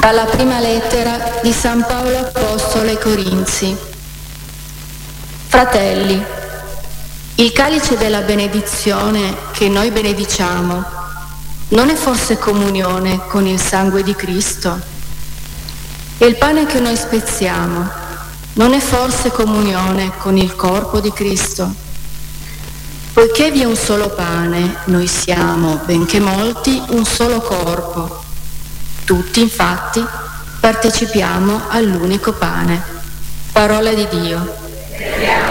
Dalla prima lettera di San Paolo Apostolo ai Corinzi. Fratelli, il calice della benedizione che noi benediciamo non è forse comunione con il sangue di Cristo? E il pane che noi spezziamo non è forse comunione con il corpo di Cristo? Poiché vi è un solo pane, noi siamo, benché molti, un solo corpo. Tutti, infatti, partecipiamo all'unico pane. Parola di Dio.